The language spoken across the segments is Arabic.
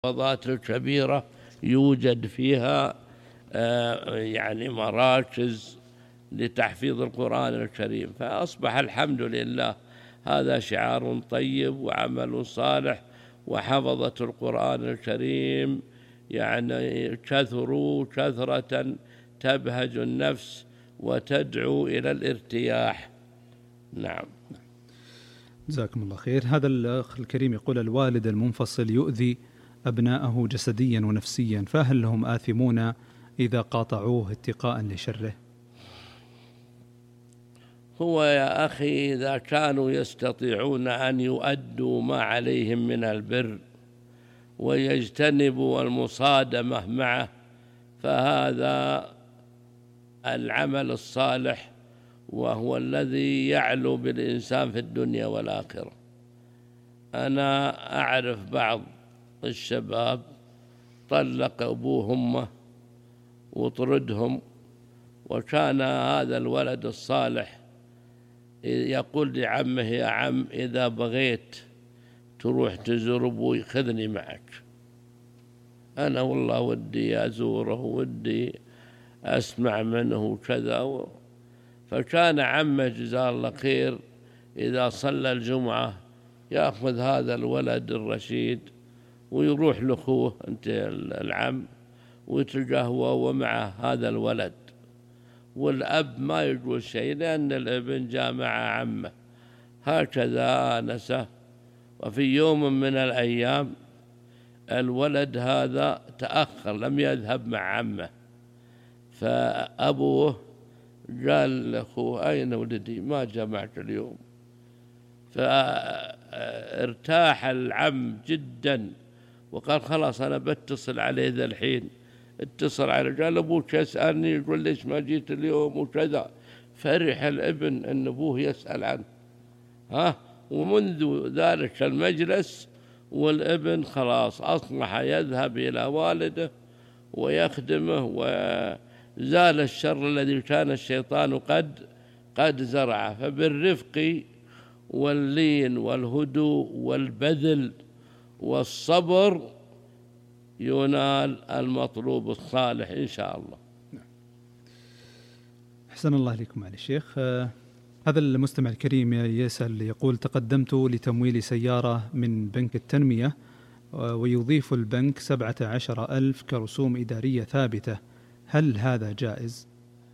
المحافظات الكبيرة يوجد فيها يعني مراكز لتحفيظ القرآن الكريم، فأصبح الحمد لله هذا شعار طيب وعمل صالح، وحفظة القرآن الكريم يعني كثروا كثرة تبهج النفس وتدعو إلى الارتياح. نعم. جزاكم الله خير. هذا الأخ الكريم يقول: الوالد المنفصل يؤذي أبناءه جسديا ونفسيا، فهل هم آثمون إذا قاطعوه اتقاء لشره؟ هو يا أخي إذا كانوا يستطيعون أن يؤدوا ما عليهم من البر ويجتنبوا المصادمة معه فهذا العمل الصالح، وهو الذي يعلو بالإنسان في الدنيا والآخرة. أنا أعرف بعض الشباب طلق أبوه وأمه وطردهم، وكان هذا الولد الصالح يقول لعمه: يا عم إذا بغيت تروح تزور أبوي خذني معك، أنا والله ودي أزوره ودي أسمع منه كذا. فكان عمه جزاه الله خير إذا صلى الجمعة يأخذ هذا الولد الرشيد ويروح لأخوه أنت العم ويتلقى هو ومعه هذا الولد، والأب ما يقول شيء لأن الابن جاء مع عمه. هكذا آنسه. وفي يوم من الأيام الولد هذا تأخر لم يذهب مع عمه، فأبوه قال لأخوه: أين ولدي؟ ما جاء معك اليوم. فارتاح العم جدا وقال: خلاص أنا بتصل عليه ذا الحين. اتصل عليه قال: أبوك يسألني يقول ليش ما جيت اليوم وكذا. فرح الابن أن أبوه يسأل عنه. ومنذ ذلك المجلس والابن خلاص أصبح يذهب إلى والده ويخدمه، وزال الشر الذي كان الشيطان قد زرعه. فبالرفق واللين والهدوء والبذل والصبر ينال المطلوب الصالح إن شاء الله. أحسن الله إليكم معالي الشيخ. هذا المستمع الكريم يسأل يقول: تقدمت لتمويل سيارة من بنك التنمية ويضيف البنك 17,000 كرسوم إدارية ثابتة، هل هذا جائز؟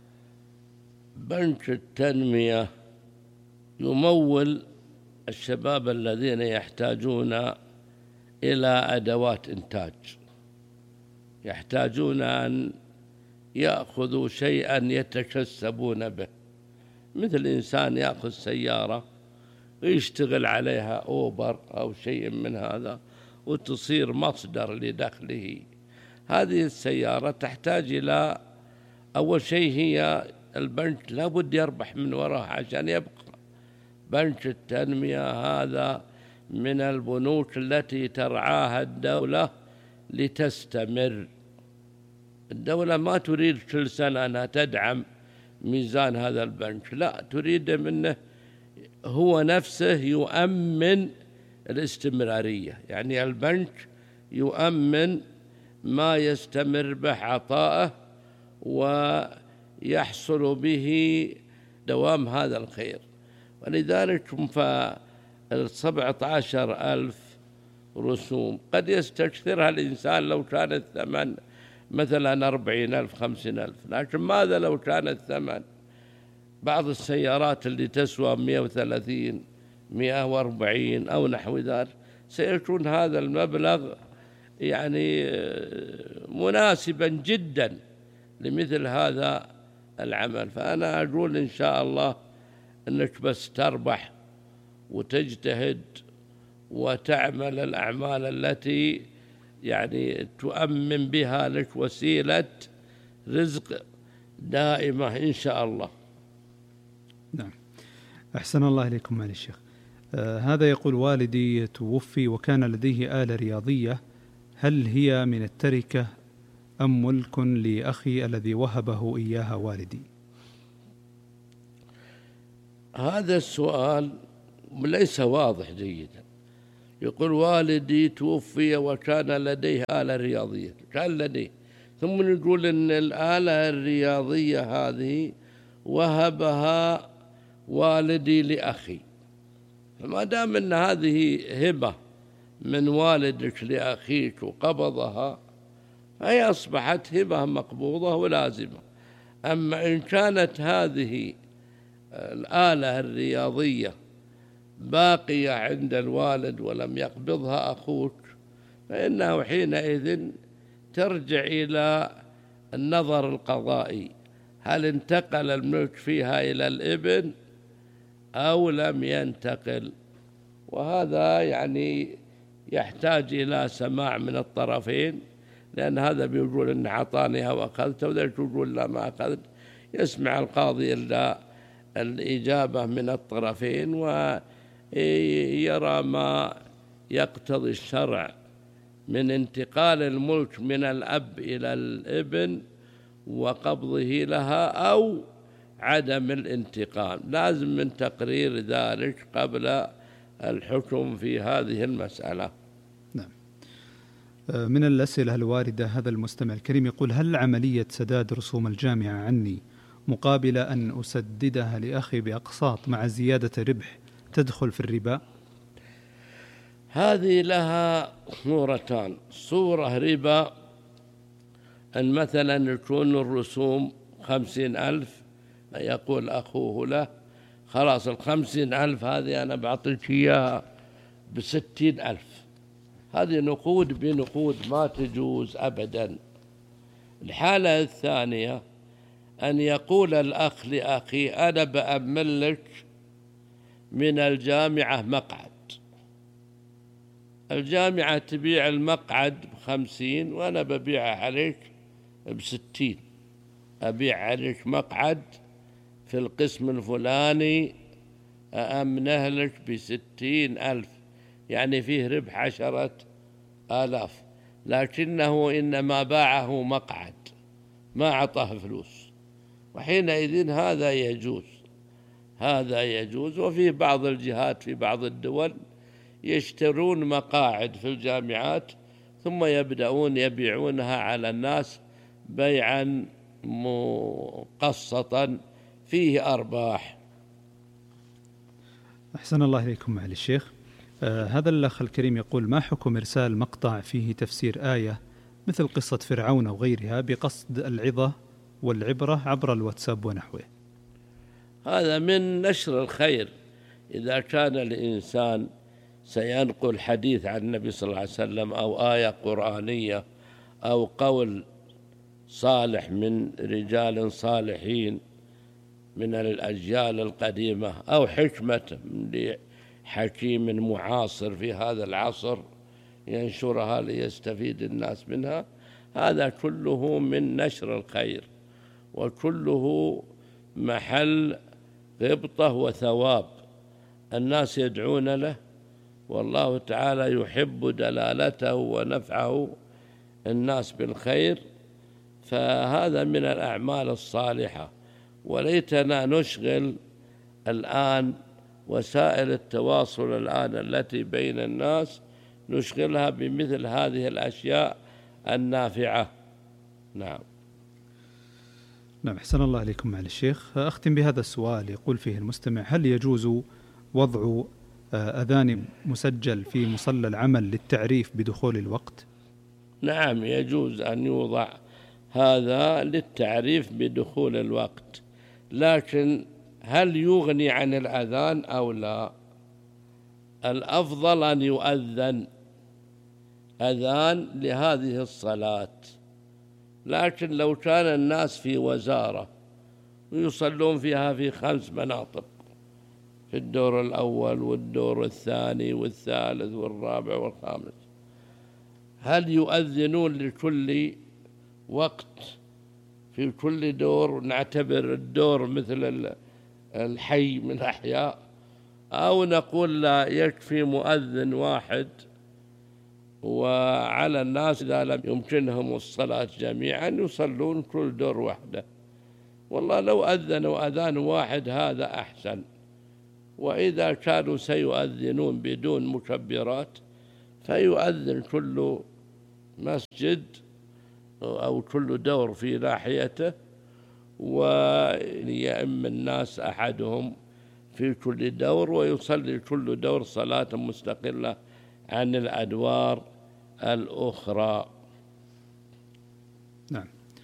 بنك التنمية يمول الشباب الذين يحتاجون إلى أدوات إنتاج، يحتاجون أن يأخذوا شيئا يتكسبون به، مثل إنسان يأخذ سيارة ويشتغل عليها أوبر أو شيء من هذا وتصير مصدر لدخله. هذه السيارة تحتاج إلى أول شيء هي البنك لابد يربح من وراء عشان يبقى. بنك التنمية هذا من البنوك التي ترعاها الدولة لتستمر. الدولة ما تريد كل سنة أنها تدعم ميزان هذا البنك، لا، تريد منه هو نفسه يؤمن الاستمرارية. يعني البنك يؤمن ما يستمر به عطاءه ويحصل به دوام هذا الخير. ولذلك 17,000 رسوم قد يستكثرها الإنسان لو كان الثمن مثلا 40,000 50,000، لكن ماذا لو كان الثمن بعض السيارات اللي تسوى 130 140 أو نحو ذلك، سيكون هذا المبلغ يعني مناسبا جدا لمثل هذا العمل. فأنا أقول إن شاء الله أنك بس تربح وتجتهد وتعمل الأعمال التي يعني تؤمن بها لك وسيلة رزق دائمة إن شاء الله. نعم. أحسن الله إليكم معالي الشيخ. هذا يقول: والدي توفي وكان لديه آلة رياضية، هل هي من التركة أم ملك لأخي الذي وهبه إياها والدي؟ هذا السؤال ليس واضح جيدا، يقول والدي توفي وكان لديه آلة رياضية، كان لديه، ثم يقول إن الآلة الرياضية هذه وهبها والدي لأخي. فما دام أن هذه هبة من والدك لأخيك وقبضها، فهي أصبحت هبة مقبوضة ولازمة. أما إن كانت هذه الآلة الرياضية باقية عند الوالد ولم يقبضها أخوك، فإنه حينئذ ترجع إلى النظر القضائي، هل انتقل الملك فيها إلى الابن أو لم ينتقل. وهذا يعني يحتاج إلى سماع من الطرفين، لأن هذا بيقول إن أعطاني أو أخذته، وذلك يقول لا ما أخذت. يسمع القاضي إلا الإجابة من الطرفين ويرى ما يقتضي الشرع من انتقال الملك من الأب إلى الابن وقبضه لها أو عدم الانتقام. لازم من تقرير ذلك قبل الحكم في هذه المسألة. نعم. من الأسئلة الواردة هذا المستمع الكريم يقول: هل عملية سداد رسوم الجامعة عني مقابل أن أسددها لأخي بأقساط مع زيادة ربح تدخل في الربا؟ هذه لها صورتان. صورة ربا أن مثلا يكون الرسوم 50,000، يقول أخوه له خلاص 50,000 هذه أنا بعطيك إياها 60,000. هذه نقود بنقود ما تجوز أبدا. الحالة الثانية أن يقول الأخ لأخي أنا بأمن لك من الجامعة مقعد، الجامعة تبيع المقعد ب50 وأنا ببيعه عليك ب60، أبيع عليك مقعد في القسم الفلاني أأمنه لك ب60,000، يعني فيه ربح 10,000، لكنه إنما باعه مقعد ما أعطاه فلوس، وحينئذ هذا يجوز. هذا يجوز. وفي بعض الجهات في بعض الدول يشترون مقاعد في الجامعات ثم يبدأون يبيعونها على الناس بيعا مقسطا فيه أرباح. أحسن الله إليكم معالي الشيخ. هذا الأخ الكريم يقول: ما حكم إرسال مقطع فيه تفسير آية مثل قصة فرعون أو غيرها بقصد العظة والعبرة عبر الواتساب ونحوه؟ هذا من نشر الخير. إذا كان الإنسان سينقل حديث عن النبي صلى الله عليه وسلم أو آية قرآنية أو قول صالح من رجال صالحين من الأجيال القديمة أو حكمة لحكيم معاصر في هذا العصر ينشرها ليستفيد الناس منها، هذا كله من نشر الخير، وكله محل غبطة وثواب. الناس يدعون له والله تعالى يحب دلالته ونفعه الناس بالخير، فهذا من الأعمال الصالحة. وليتنا نشغل الآن وسائل التواصل الآن التي بين الناس نشغلها بمثل هذه الأشياء النافعة. نعم. نعم. أحسن الله إليكم معالي الشيخ. أختم بهذا السؤال يقول فيه المستمع: هل يجوز وضع أذان مسجل في مصلى العمل للتعريف بدخول الوقت؟ نعم، يجوز أن يوضع هذا للتعريف بدخول الوقت، لكن هل يغني عن الأذان أو لا؟ الأفضل أن يؤذن أذان لهذه الصلاة. لكن لو كان الناس في وزارة ويصلون فيها في 5 مناطق، في الدور الأول والدور الثاني والثالث والرابع والخامس، هل يؤذنون لكل وقت في كل دور؟ نعتبر الدور مثل الحي من الأحياء، أو نقول لا، يكفي مؤذن واحد وعلى الناس إذا لم يمكنهم الصلاة جميعا يصلون كل دور وحده؟ والله لو أذنوا أذان واحد هذا أحسن. وإذا كانوا سيؤذنون بدون مكبرات فيؤذن كل مسجد أو كل دور في ناحيته، ويئم الناس أحدهم في كل دور، ويصلي كل دور صلاة مستقلة عن الأدوار الأخرى. نعم.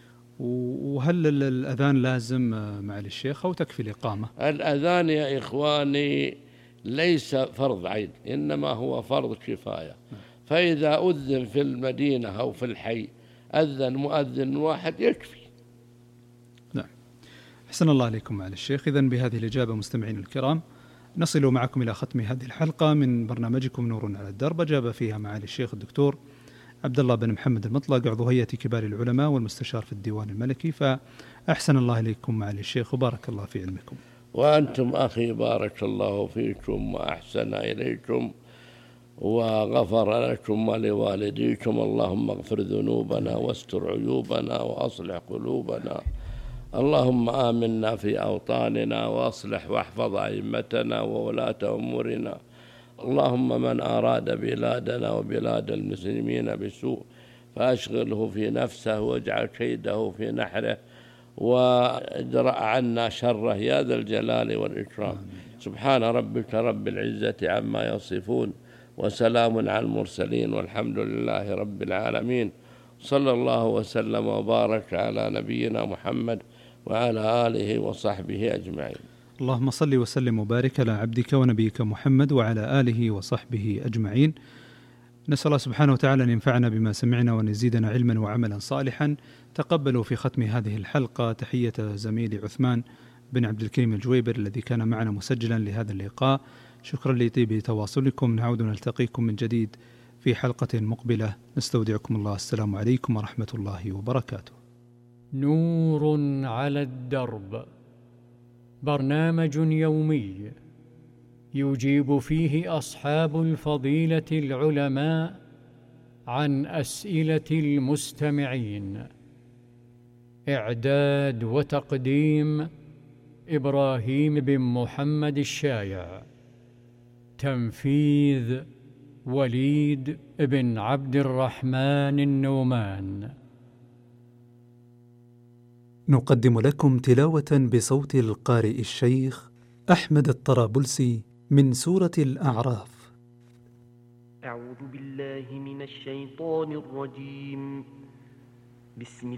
وهل الأذان لازم معالي الشيخ أو تكفي الإقامة؟ الأذان يا إخواني ليس فرض عين، إنما هو فرض كفاية. فإذا أذن في المدينة أو في الحي أذن مؤذن واحد يكفي. نعم. أحسن الله عليكم معالي الشيخ. إذن بهذه الإجابة مستمعين الكرام نصل معكم إلى ختم هذه الحلقة من برنامجكم نور على الدرب، أجاب فيها معالي الشيخ الدكتور عبد الله بن محمد المطلق، عضو هيئة كبار العلماء والمستشار في الديوان الملكي. فأحسن الله إليكم معالي الشيخ وبارك الله في علمكم. وأنتم أخي بارك الله فيكم وأحسن إليكم وغفر لكم ولوالديكم. اللهم اغفر ذنوبنا واستر عيوبنا وأصلح قلوبنا. اللهم آمنا في أوطاننا وأصلح واحفظ أئمتنا وولاة أمورنا. اللهم من أراد بلادنا وبلاد المسلمين بسوء فأشغله في نفسه واجعل كيده في نحره وادرأ عنا شره يا ذا الجلال والإكرام. سبحان ربك رب العزة عما يصفون وسلام على المرسلين والحمد لله رب العالمين. صلى الله وسلم وبارك على نبينا محمد وعلى آله وصحبه أجمعين. اللهم صل وسلم وبارك على عبدك ونبيك محمد وعلى آله وصحبه أجمعين. نسأل الله سبحانه وتعالى أن ينفعنا بما سمعنا وأن يزيدنا علما وعملا صالحا. تقبلوا في ختم هذه الحلقة تحية زميلي عثمان بن عبد الكريم الجويبر الذي كان معنا مسجلا لهذا اللقاء. شكرا لطيب تواصلكم. نعود نلتقيكم من جديد في حلقة مقبلة. نستودعكم الله. السلام عليكم ورحمة الله وبركاته. نور على الدرب، برنامج يومي يجيب فيه أصحاب الفضيلة العلماء عن أسئلة المستمعين. إعداد وتقديم إبراهيم بن محمد الشايع. تنفيذ وليد بن عبد الرحمن النومان. نقدم لكم تلاوة بصوت القارئ الشيخ أحمد الطرابلسي من سورة الأعراف. أعوذ بالله من الشيطان الرجيم. بسم